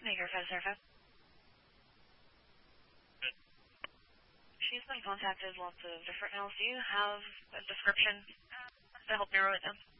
Maker 505. She's been contacted lots of different else. Do you have a description to help narrow it down?